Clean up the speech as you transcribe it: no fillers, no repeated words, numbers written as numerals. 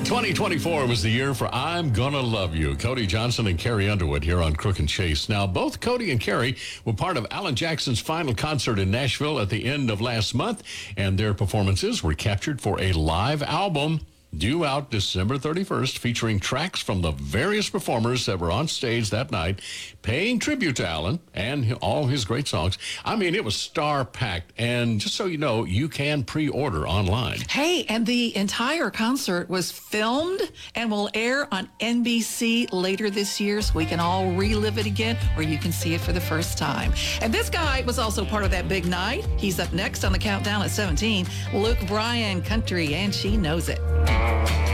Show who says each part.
Speaker 1: 2024 was the year for I'm Gonna Love You. Cody Johnson and Carrie Underwood here on Crook and Chase. Now, both Cody and Carrie were part of Alan Jackson's final concert in Nashville at the end of last month, and their performances were captured for a live album due out December 31st, featuring tracks from the various performers that were on stage that night, paying tribute to Alan and all his great songs. I mean, it was star-packed, and just so you know, you can pre-order online.
Speaker 2: Hey, and the entire concert was filmed and will air on NBC later this year, so we can all relive it again, or you can see it for the first time. And this guy was also part of that big night. He's up next on the countdown at 17. Luke Bryan, Country, and She Knows It.